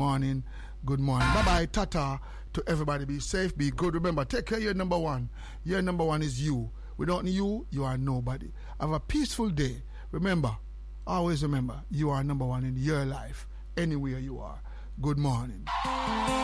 morning. Good morning. Bye-bye. Tata to everybody. Be safe. Be good. Remember, take care of your number one. Your number one is you. Without you, you are nobody. Have a peaceful day. Remember, always remember, you are number one in your life. Anywhere you are. Good morning.